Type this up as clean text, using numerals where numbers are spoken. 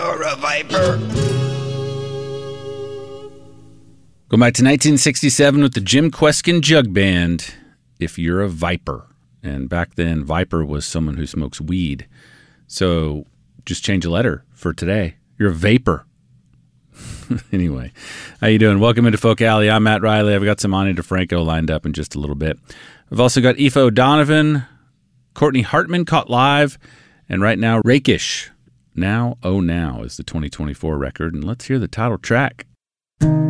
Or a viper. Go back to 1967 with the Jim Kweskin Jug Band, If You're a Viper. And back then, viper was someone who smokes weed. So just change a letter for today. You're a vapor. Anyway, how you doing? Welcome into Folk Alley. I'm Matt Riley. I've got some Ani DeFranco lined up in just a little bit. I've also got Aoife O'Donovan, Courtney Hartman caught live, and right now, Rakish. Now, Oh Now is the 2024 record, and let's hear the title track.